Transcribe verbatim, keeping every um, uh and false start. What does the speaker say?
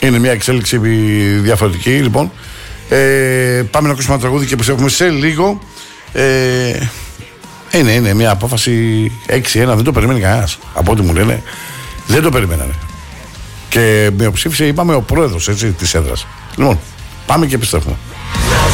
Είναι μια εξέλιξη διαφορετική, λοιπόν. Ε, πάμε να ακούσουμε ένα τραγούδι και επιστρέφουμε σε λίγο. Ε, είναι, είναι μια απόφαση έξι ένα, δεν το περιμένει κανένας. Από ό,τι μου λένε, δεν το περιμένανε. Και με ψήφισε, είπαμε, ο πρόεδρος της έδρας. Λοιπόν, πάμε και επιστρέφουμε.